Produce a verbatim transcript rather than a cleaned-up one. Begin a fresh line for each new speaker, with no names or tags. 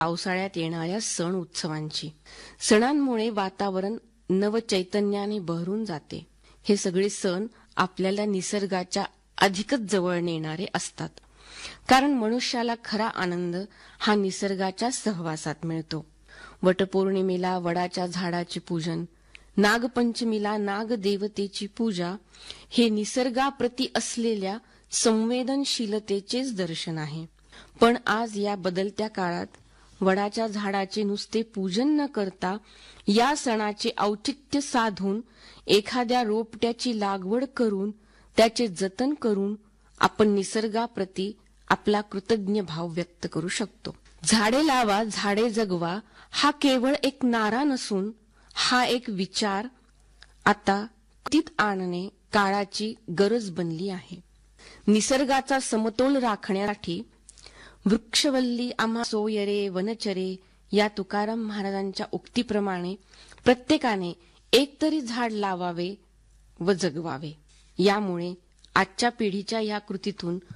पावसाळ्यात येणाऱ्या सण उत्सवांची. सणांमुळे वातावरण नवचैतन्याने बहरून जाते. हे सगळे सण आपल्याला निसर्गाच्या अधिकच जवळ नेणारे असतात, कारण मनुष्याला खरा आनंद हा निसर्गाच्या सहवासात मिळतो. वटपौर्णिमेला वडाच्या झाडाचे पूजन, नागपंचमीला नागदेवतेची पूजा हे निसर्गाप्रती असलेल्या संवेदनशीलतेचेच दर्शन आहे. पण आज या बदलत्या काळात वडाच्या झाडाचे नुसते पूजन न करता या सणाचे औचित्य साधून एखाद्या रोपट्याची लागवड करून त्याचे जतन करून आपण निसर्गाप्रती आपला कृतज्ञ भाव व्यक्त करू शकतो. झाडे लावा, झाडे जगवा हा केवळ एक नारा नसून हा एक विचार आता कृतीत आणणे काळाची गरज बनली आहे. निसर्गाचा समतोल राखण्यासाठी वृक्षवल्ली आम्हा सोयरे वनचरे या तुकाराम महाराजांच्या उक्तीप्रमाणे प्रत्येकाने एकतरी झाड लावावे व जगवावे. यामुळे आजच्या पिढीच्या या कृतीतून